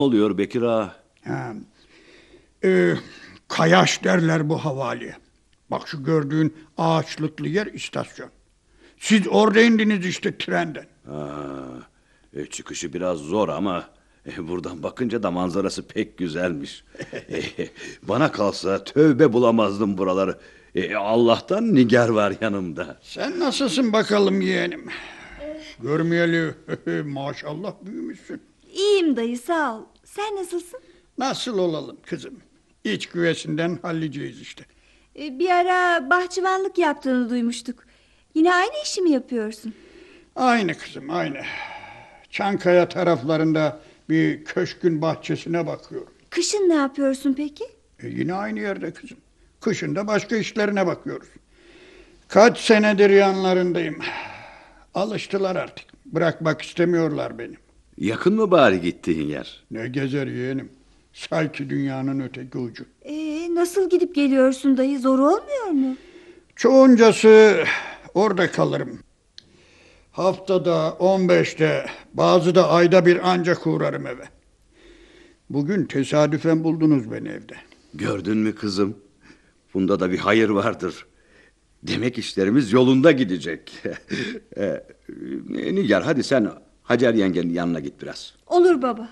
Oluyor Bekir ağa? Ha, e, Kayaş derler bu havaliye. Bak şu gördüğün ağaçlıklı yer istasyon. Siz orada indiniz işte trenden. Çıkışı biraz zor ama buradan bakınca da manzarası pek güzelmiş. Bana kalsa tövbe bulamazdım buraları. Allah'tan Nigar var yanımda. Sen nasılsın bakalım yeğenim? Görmeyeli maşallah büyümüşsün. İyiyim dayı, sağ ol. Sen nasılsın? Nasıl olalım kızım? İç güvesinden halliceğiz işte. Bir ara bahçıvanlık yaptığını duymuştuk. Yine aynı işi mi yapıyorsun? Aynı kızım aynı. Çankaya taraflarında bir köşkün bahçesine bakıyorum. Kışın ne yapıyorsun peki? Yine aynı yerde kızım. Kışın da başka işlerine bakıyoruz. Kaç senedir yanlarındayım. Alıştılar artık. Bırakmak istemiyorlar beni. Yakın mı bari gittiğin yer? Ne gezer yeğenim. Sanki dünyanın öteki ucu. Nasıl gidip geliyorsun dayı? Zor olmuyor mu? Çoğuncası orada kalırım. Haftada 15'te, bazı da ayda bir ancak uğrarım eve. Bugün tesadüfen buldunuz beni evde. Gördün mü kızım? Bunda da bir hayır vardır. Demek işlerimiz yolunda gidecek. Nigar, hadi sen Hacer yengenin yanına git biraz. Olur baba.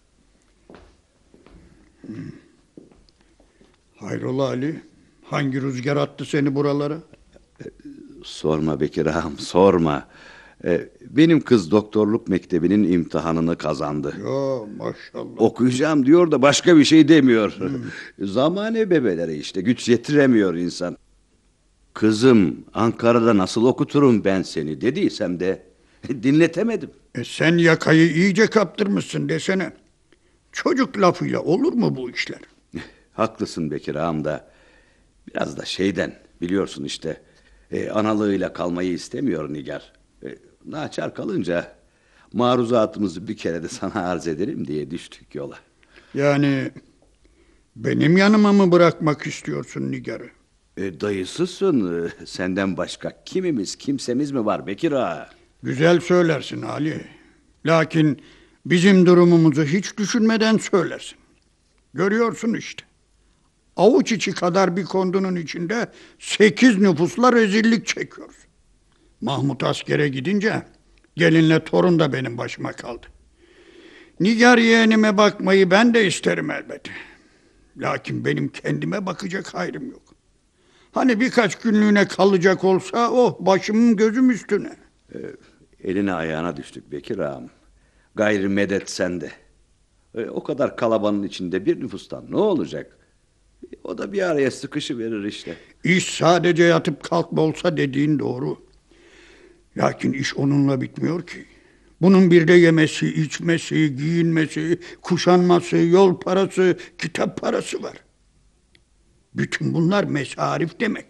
Hayrola Ali? Hangi rüzgar attı seni buralara? Sorma Bekir ağam, sorma. Benim kız doktorluk mektebinin imtihanını kazandı. Ya maşallah. Okuyacağım diyor da başka bir şey demiyor. Zamane bebeleri işte, güç yetiremiyor insan. Kızım, Ankara'da nasıl okuturum ben seni dediysem de dinletemedim. Sen yakayı iyice kaptırmışsın desene. Çocuk lafıyla olur mu bu işler? Haklısın Bekir ağam da biraz da şeyden biliyorsun işte, analığıyla kalmayı istemiyor Nigar. Naçar kalınca maruzatımızı bir kere de sana arz edelim diye düştük yola. Yani benim yanıma mı bırakmak istiyorsun Nigar'ı? Dayısısın, senden başka kimsemiz mi var Bekir ağa? Güzel söylersin Ali. Lakin bizim durumumuzu hiç düşünmeden söylersin. Görüyorsun işte. Avuç içi kadar bir kondunun içinde 8 nüfusla rezillik çekiyoruz. Mahmut askere gidince gelinle torun da benim başıma kaldı. Nigar yeğenime bakmayı ben de isterim elbette. Lakin benim kendime bakacak hayrım yok. Hani birkaç günlüğüne kalacak olsa başımın gözüm üstüne. Eline ayağına düştük Bekir ağam. Gayrı medet sende. O kadar kalabalığın içinde bir nüfustan ne olacak? O da bir araya sıkışıverir işte. İş sadece yatıp kalkma olsa dediğin doğru. Lakin iş onunla bitmiyor ki. Bunun bir de yemesi, içmesi, giyinmesi, kuşanması, yol parası, kitap parası var. Bütün bunlar mesarif demek.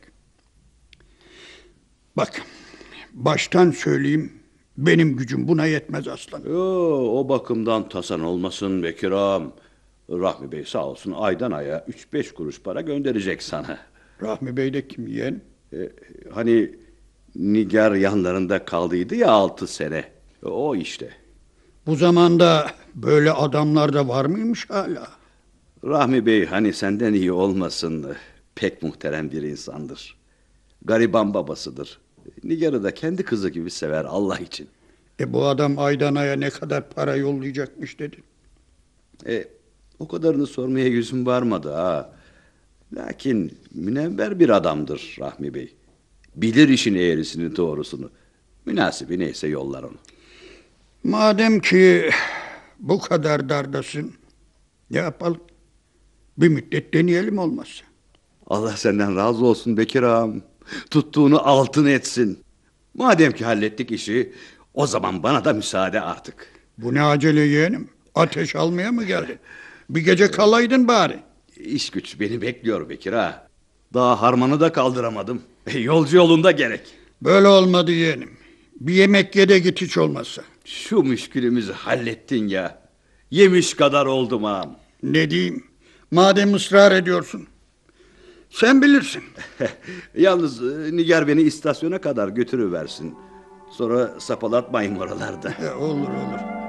Bak, baştan söyleyeyim, benim gücüm buna yetmez aslanım. O bakımdan tasan olmasın Bekir ağam. Rahmi Bey sağ olsun aydan aya 3-5 kuruş para gönderecek sana. Rahmi Bey de kim yeğen? Hani Nigar yanlarında kaldıydı ya 6 sene. O işte. Bu zamanda böyle adamlar da var mıymış hala? Rahmi Bey hani senden iyi olmasın, pek muhterem bir insandır. Gariban babasıdır. Nigar'ı da kendi kızı gibi sever Allah için. Bu adam aydan aya ne kadar para yollayacakmış dedi. O kadarını sormaya yüzüm varmadı ha. Lakin münevver bir adamdır Rahmi Bey. Bilir işin eğrisini doğrusunu. Münasibi neyse yollar onu. Madem ki bu kadar dardasın, ne yapalım? Bir müddet deneyelim olmazsa. Allah senden razı olsun Bekir ağam. Tuttuğunu altın etsin. Madem ki hallettik işi, o zaman bana da müsaade artık. Bu ne acele yeğenim? Ateş almaya mı geldin? Bir gece kalaydın bari. İş güç beni bekliyor Bekir ağa. Daha harmanı da kaldıramadım. Yolcu yolunda gerek. Böyle olmadı yeğenim. Bir yemek ye de git hiç olmazsa. Şu müşkülümüzü hallettin ya. Yemiş kadar oldum ağam. Ne diyeyim? Madem ısrar ediyorsun. Sen bilirsin. Yalnız Nigar beni istasyona kadar götürüversin. Sonra sapalatmayın oralarda. Olur olur.